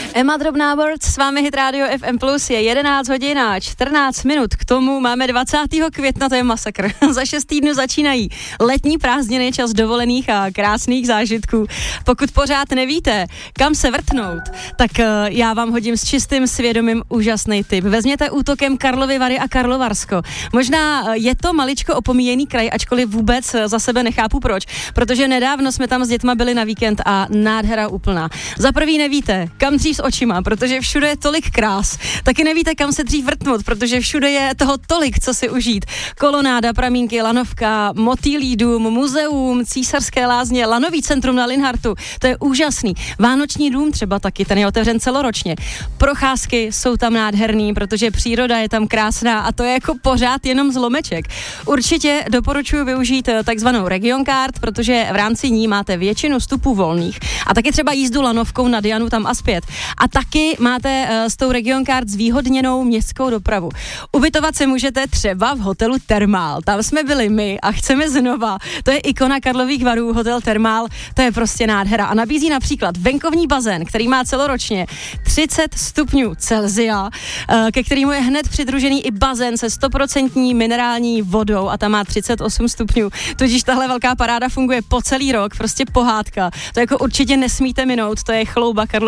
Emma Drobná World, s vámi Hit Radio FM Plus, je 11 hodin a 14 minut. K tomu máme 20. května, to je masakr. Za 6 týdnů začínají letní prázdniny, čas dovolených a krásných zážitků. Pokud pořád nevíte, kam se vrtnout, tak já vám hodím s čistým svědomím úžasný tip. Vezměte útokem Karlovy Vary a Karlovarsko. Možná je to maličko opomíjený kraj, ačkoliv vůbec za sebe nechápu proč, protože nedávno jsme tam s dětma byli na víkend a nádhera úplná. Za prvý nevíte, kam dřív s očima, protože všude je tolik krás. Taky nevíte, kam se dřív vrtnout, protože všude je toho tolik, co si užít. Kolonáda, pramínky, lanovka, motýlí dům, muzeum, Císařské lázně, lanový centrum na Linhartu. To je úžasný. Vánoční dům třeba taky, ten je otevřen celoročně. Procházky jsou tam nádherný, protože příroda je tam krásná a to je jako pořád jenom zlomeček. Určitě doporučuji využít takzvanou Region Card, protože v rámci ní máte většinu vstupů volných a taky třeba jízdu lanovkou na Dianu tam a zpět. A taky máte s tou Region Card zvýhodněnou městskou dopravu. Ubytovat se můžete třeba v hotelu Thermal. Tam jsme byli my a chceme znova. To je ikona Karlových Varů, hotel Thermal. To je prostě nádhera. A nabízí například venkovní bazén, který má celoročně 30 stupňů Celsia, ke kterému je hned přidružený i bazén se 100% minerální vodou a tam má 38 stupňů. Tudíž tahle velká paráda funguje po celý rok, prostě pohádka. To jako určitě nesmíte minout, to je chlouba Karlových